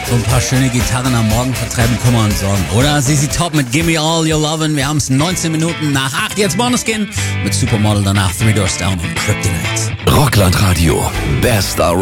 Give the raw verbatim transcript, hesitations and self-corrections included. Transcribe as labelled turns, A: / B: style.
A: So ein paar schöne Gitarren am Morgen vertreiben Kummer und Sorgen. Oder Z Z Top mit Gimme All Your Lovin'. Wir haben es neunzehn Minuten nach acht. Jetzt Måneskin mit Supermodel, danach Three Doors Down und Kryptonite.
B: Rockland Radio. Best